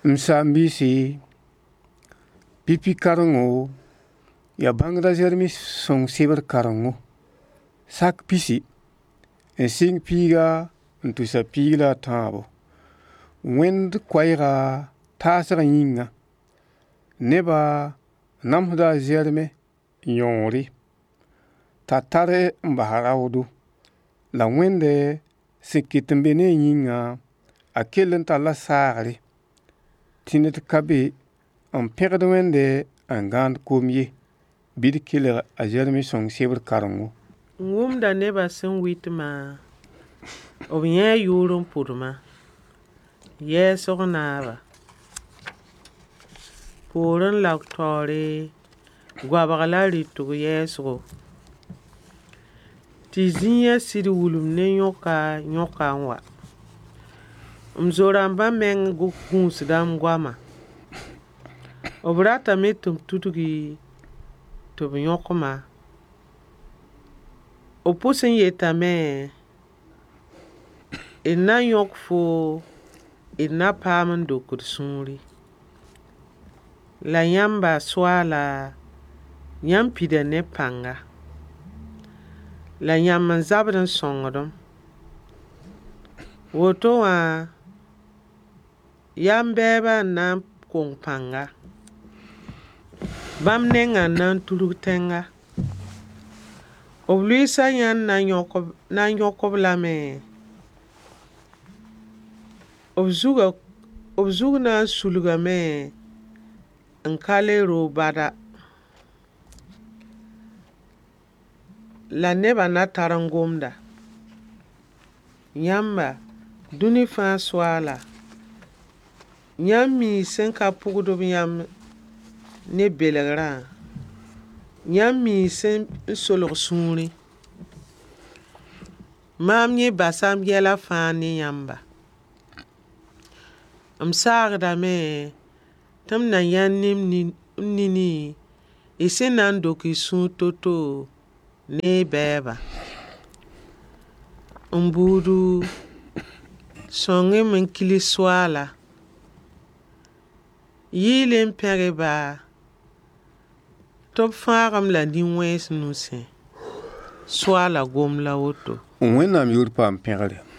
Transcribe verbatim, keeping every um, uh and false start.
Msambisi pipi karango ya bangra jermi song seber karango sak pisi en sing piga ntusa pigla tabo wend kwaira tasra yinga neba namda jerme yori tatare mbaharawdu la wende sikitembe ne yinga akelen tala saare tinet kabe en perde wende en gand komye bid killer a jermi song seber karango ngum da neba sen witma o bien yurun purma yeso naaba purun laktore gwabagala ritu yeso tizinya sidi wulum ne nyoka nyoka wa mzoramba meng gu kunsidam gwama obrata metum tutugi to nyokoma opusin yetame ina yok fo ina paman dokur sunri la yamba swala yam pida ne panga la yam zabran songodom woto wa yam beba na kong panga bam nenga nan tulutenga oblisa yan na nyoko na nyoko blame obzuga obzuga na suluga me nkale ro bada la neba na tarangomda yamba duni fa swala nyami senka pugudo yam ne belegra nyami sen solor suni mam nye basam yela fani yamba am sagda me tam na yanim ni nini isenan doki sun toto ne beba umbudu songe men kili swala yilen pereba top fagam la di wes nuse swala gom la woto wenam yur pam pegre